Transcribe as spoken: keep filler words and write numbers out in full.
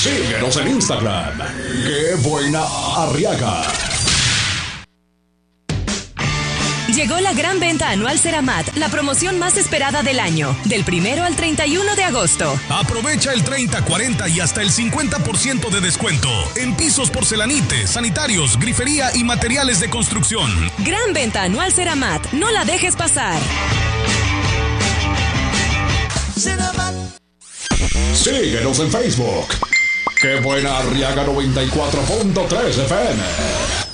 Síguenos en Instagram. ¡Qué buena Arriaga! Llegó la gran venta anual Ceramat, la promoción más esperada del año, del primero al treinta y uno de agosto. Aprovecha el treinta, cuarenta y hasta el cincuenta por ciento de descuento en pisos porcelanites, sanitarios, grifería y materiales de construcción. Gran venta anual Ceramat, no la dejes pasar. Ceramat. Síguenos en Facebook. ¡Qué buena Arriaga noventa y cuatro punto tres F M!